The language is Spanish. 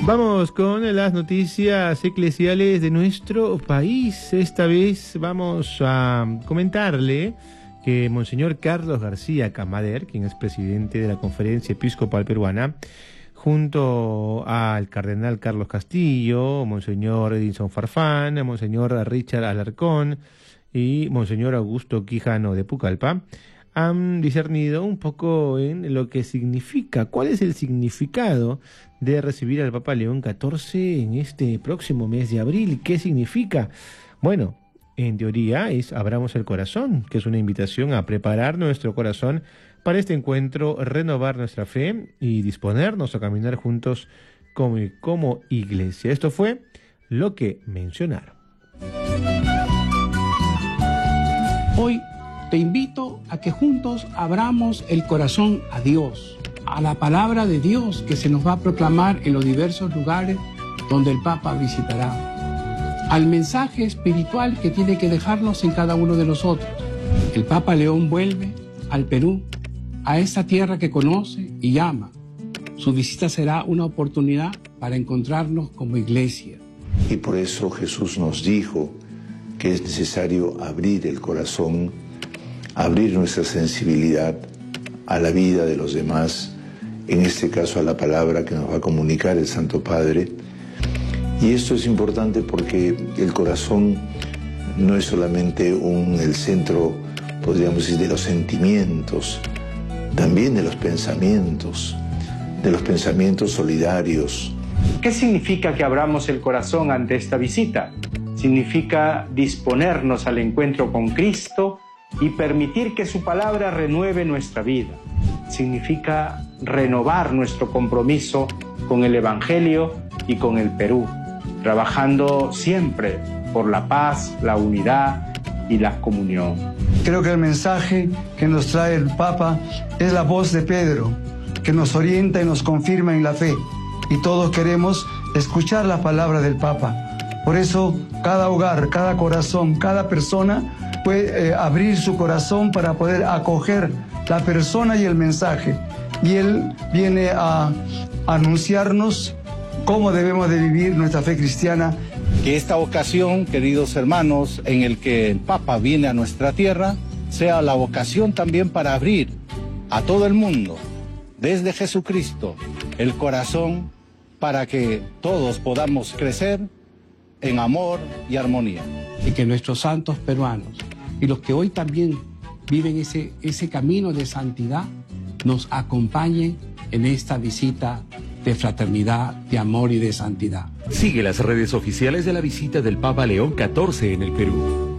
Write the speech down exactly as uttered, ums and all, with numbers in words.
Vamos con las noticias eclesiales de nuestro país. Esta vez vamos a comentarle que Monseñor Carlos García Camader, quien es presidente de la Conferencia Episcopal Peruana, junto al cardenal Carlos Castillo, Monseñor Edinson Farfán, Monseñor Richard Alarcón y Monseñor Augusto Quijano de Pucallpa, han discernido un poco en lo que significa, cuál es el significado de recibir al Papa León catorce en este próximo mes de abril. ¿Qué significa? Bueno, en teoría es Abramos el Corazón, que es una invitación a preparar nuestro corazón para este encuentro, renovar nuestra fe y disponernos a caminar juntos como, como iglesia. Esto fue lo que mencionaron. Hoy te invito a que juntos abramos el corazón a Dios, a la palabra de Dios que se nos va a proclamar en los diversos lugares donde el Papa visitará, al mensaje espiritual que tiene que dejarnos en cada uno de nosotros. El Papa León vuelve al Perú, a esta tierra que conoce y ama. Su visita será una oportunidad para encontrarnos como iglesia. Y por eso Jesús nos dijo que es necesario abrir el corazón, abrir nuestra sensibilidad a la vida de los demás, en este caso a la palabra que nos va a comunicar el Santo Padre. Y esto es importante porque el corazón no es solamente un, el centro, podríamos decir, de los sentimientos, también de los pensamientos, de los pensamientos solidarios. ¿Qué significa que abramos el corazón ante esta visita? Significa disponernos al encuentro con Cristo y permitir que su palabra renueve nuestra vida. Significa renovar nuestro compromiso con el Evangelio y con el Perú, trabajando siempre por la paz, la unidad y la comunión. Creo que el mensaje que nos trae el Papa es la voz de Pedro, que nos orienta y nos confirma en la fe. Y todos queremos escuchar la palabra del Papa. Por eso, cada hogar, cada corazón, cada persona puede eh, abrir su corazón para poder acoger la persona y el mensaje. Y él viene a anunciarnos cómo debemos de vivir nuestra fe cristiana. Que esta ocasión, queridos hermanos, en el que el Papa viene a nuestra tierra, sea la ocasión también para abrir a todo el mundo, desde Jesucristo, el corazón, para que todos podamos crecer en amor y armonía. Y que nuestros santos peruanos y los que hoy también viven ese, ese camino de santidad nos acompañen en esta visita de fraternidad, de amor y de santidad. Sigue las redes oficiales de la visita del Papa León catorce en el Perú.